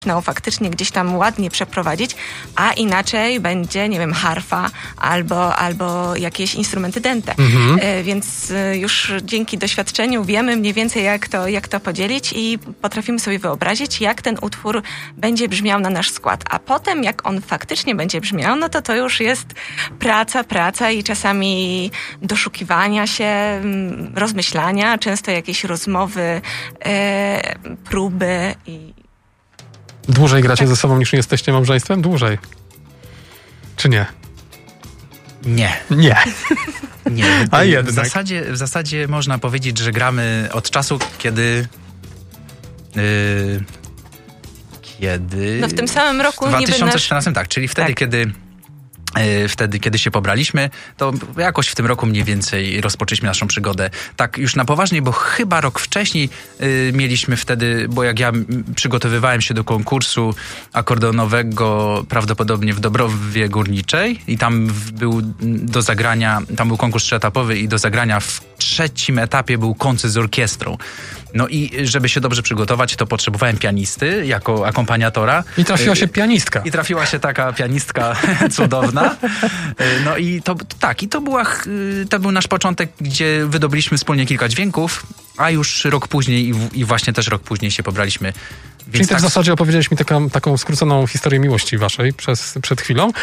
faktycznie gdzieś tam ładnie przeprowadzić, a inaczej będzie, nie wiem, harfa albo jakieś instrumenty dęte. Więc już dzięki doświadczeniu wiemy mniej więcej, jak to podzielić i potrafimy sobie wyobrazić, jak ten utwór będzie brzmiał na nasz skład. A potem, jak on faktycznie będzie brzmiał, no to już jest praca i czasami doszukiwania się, rozmyślania, często jakieś rozmowy, próby i Dłużej gracie ze sobą niż jesteście małżeństwem? Dłużej. Czy nie? Nie. A jednak. W zasadzie można powiedzieć, że gramy od czasu, kiedy... No w tym samym roku w 2014, tak, czyli wtedy, kiedy się pobraliśmy, to jakoś w tym roku mniej więcej rozpoczęliśmy naszą przygodę. Tak już na poważnie, bo chyba rok wcześniej mieliśmy wtedy, bo jak ja przygotowywałem się do konkursu akordeonowego prawdopodobnie w Dąbrowie Górniczej i tam był do zagrania, tam był konkurs 3-etapowy i do zagrania w 3. etapie był koncert z orkiestrą. No i żeby się dobrze przygotować, to potrzebowałem pianisty jako akompaniatora. I trafiła się pianistka. I trafiła się taka pianistka cudowna. No i to był nasz początek, gdzie wydobyliśmy wspólnie kilka dźwięków, a już rok później i właśnie też rok później się pobraliśmy. Czyli w zasadzie opowiedziałeś mi taką skróconą historię miłości waszej przed chwilą,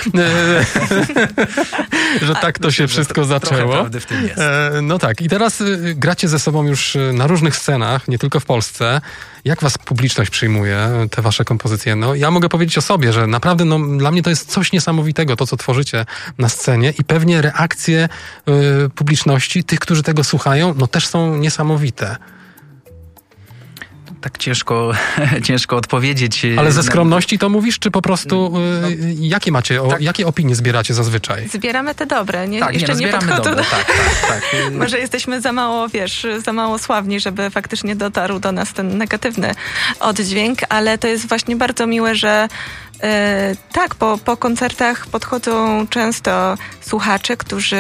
że tak to się wszystko zaczęło. Trochę prawdy w tym jest. No tak, i teraz gracie ze sobą już na różnych scenach, nie tylko w Polsce. Jak was publiczność przyjmuje, te wasze kompozycje? No, ja mogę powiedzieć o sobie, że naprawdę dla mnie to jest coś niesamowitego, to co tworzycie na scenie i pewnie reakcje publiczności, tych, którzy tego słuchają, no też są niesamowite. Tak ciężko odpowiedzieć. Ale ze skromności to mówisz, czy po prostu jakie opinie zbieracie zazwyczaj? Zbieramy te dobre, jeszcze nie podchodzą. Tak. Może jesteśmy za mało sławni, żeby faktycznie dotarł do nas ten negatywny oddźwięk, ale to jest właśnie bardzo miłe, że po koncertach podchodzą często słuchacze,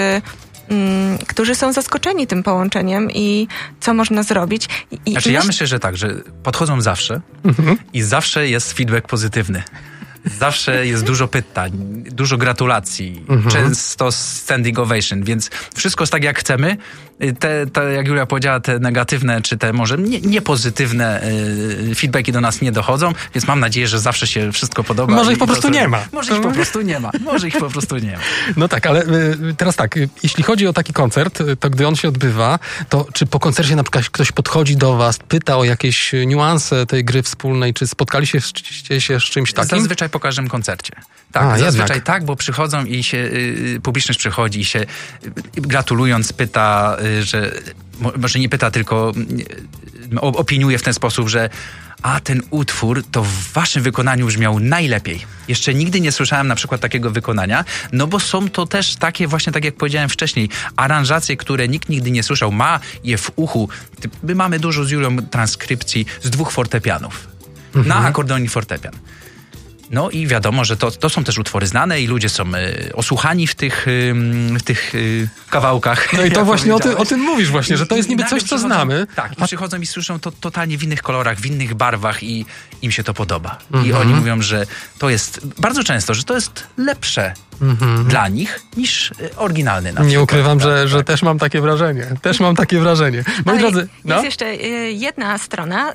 którzy są zaskoczeni tym połączeniem i co można zrobić. Ja myślę, że tak, że podchodzą zawsze i zawsze jest feedback pozytywny. Zawsze jest dużo pytań, dużo gratulacji, często standing ovation, więc wszystko jest tak, jak chcemy. Te, jak Julia powiedziała, te negatywne, czy te może niepozytywne feedbacki do nas nie dochodzą, więc mam nadzieję, że zawsze się wszystko podoba. Może ich po prostu nie ma. Może ich po prostu nie ma. No tak, ale teraz tak, jeśli chodzi o taki koncert, to gdy on się odbywa, to czy po koncercie na przykład ktoś podchodzi do was, pyta o jakieś niuanse tej gry wspólnej, czy spotkaliście się z czymś takim? Zazwyczaj po każdym koncercie. Tak, zazwyczaj tak, bo przychodzą i się publiczność przychodzi i się gratulując pyta, że może nie pyta, tylko opiniuje w ten sposób, że ten utwór to w waszym wykonaniu brzmiał najlepiej. Jeszcze nigdy nie słyszałem na przykład takiego wykonania, no bo są to też takie właśnie, tak jak powiedziałem wcześniej, aranżacje, które nikt nigdy nie słyszał, ma je w uchu. My mamy dużo z Julią transkrypcji z 2 fortepianów. Na akordeon i fortepian. No i wiadomo, że to są też utwory znane i ludzie są osłuchani w tych kawałkach. No i to właśnie o tym mówisz właśnie, że to jest niby coś, co znamy. Tak, i przychodzą i słyszą to totalnie w innych kolorach, w innych barwach i im się to podoba. I oni mówią, że to jest bardzo często, że to jest lepsze dla nich niż oryginalny na przykład. Nie ukrywam, że też mam takie wrażenie. Moi drodzy, jest jeszcze jedna strona,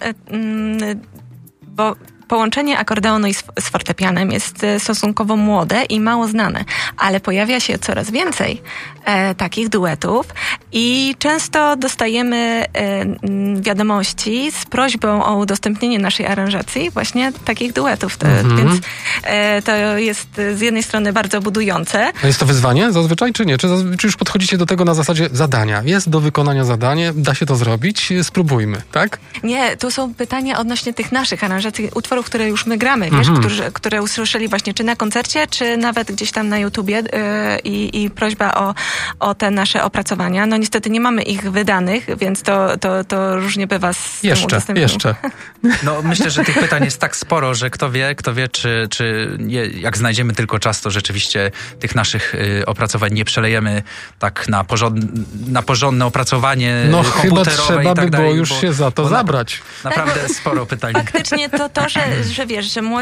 bo połączenie akordeonu z fortepianem jest stosunkowo młode i mało znane, ale pojawia się coraz więcej takich duetów i często dostajemy wiadomości z prośbą o udostępnienie naszej aranżacji właśnie takich duetów. Więc to jest z jednej strony bardzo budujące. A jest to wyzwanie zazwyczaj, czy nie? Czy już podchodzicie do tego na zasadzie zadania? Jest do wykonania zadanie, da się to zrobić, spróbujmy, tak? Nie, tu są pytania odnośnie tych naszych aranżacji, utworów, które już my gramy, które usłyszeli właśnie czy na koncercie, czy nawet gdzieś tam na YouTubie i prośba o te nasze opracowania. No niestety nie mamy ich wydanych, więc to różnie bywa z tym udostępnieniem. Jeszcze. No myślę, że tych pytań jest tak sporo, że kto wie, czy jak znajdziemy tylko czas, to rzeczywiście tych naszych opracowań nie przelejemy tak na porządne opracowanie no komputerowe chyba trzeba i tak by dalej. Było już się za to zabrać. Naprawdę sporo pytań. Faktycznie to, że że wiesz, że młodzi